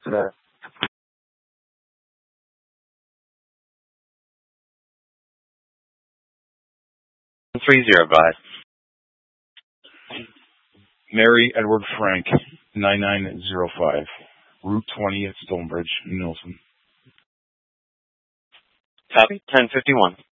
Today. 30, advise. Mary Edward Frank, 9905. Route 20 at Stonebridge, Milton. Copy, 1051.